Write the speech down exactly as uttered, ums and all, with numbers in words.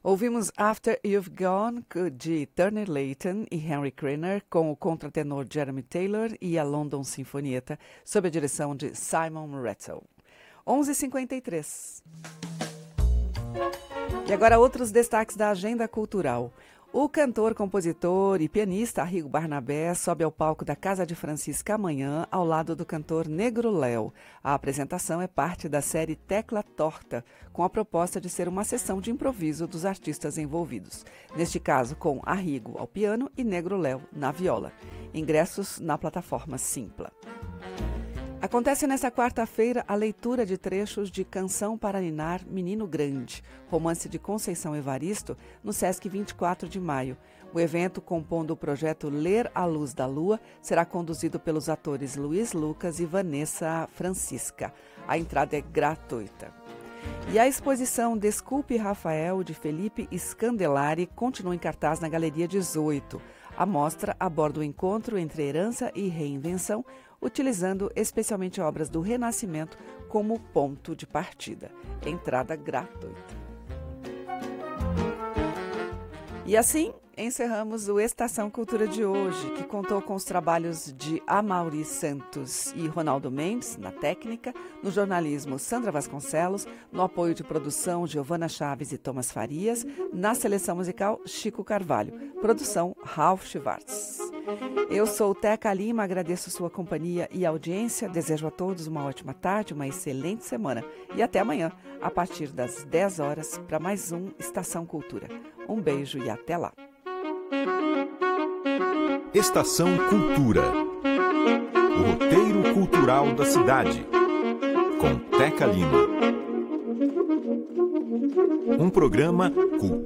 Ouvimos After You've Gone, de Turner Layton e Henry Craner, com o contratenor Jeremy Taylor e a London Sinfonietta, sob a direção de Simon Rattle. onze e cinquenta e três. E agora outros destaques da agenda cultural. O cantor, compositor e pianista Arrigo Barnabé sobe ao palco da Casa de Francisca amanhã, ao lado do cantor Negro Léo. A apresentação é parte da série Tecla Torta, com a proposta de ser uma sessão de improviso dos artistas envolvidos. Neste caso, com Arrigo ao piano e Negro Léo na viola. Ingressos na plataforma Simpla. Acontece nesta quarta-feira a leitura de trechos de Canção para Ninar Menino Grande, romance de Conceição Evaristo, no Sesc vinte e quatro de maio. O evento, compondo o projeto Ler à Luz da Lua, será conduzido pelos atores Luiz Lucas e Vanessa Francisca. A entrada é gratuita. E a exposição Desculpe Rafael, de Felipe Scandelari, continua em cartaz na Galeria dezoito. A mostra aborda o encontro entre herança e reinvenção, utilizando especialmente obras do Renascimento como ponto de partida. Entrada gratuita. E assim encerramos o Estação Cultura de hoje, que contou com os trabalhos de Amaury Santos e Ronaldo Mendes, na técnica, no jornalismo Sandra Vasconcelos, no apoio de produção Giovana Chaves e Thomas Farias, na seleção musical Chico Carvalho, produção Ralph Schwartz. Eu sou Teca Lima, agradeço sua companhia e audiência, desejo a todos uma ótima tarde, uma excelente semana e até amanhã, a partir das dez horas, para mais um Estação Cultura. Um beijo e até lá. Estação Cultura. O roteiro cultural da cidade. Com Teca Lima. Um programa Cultura.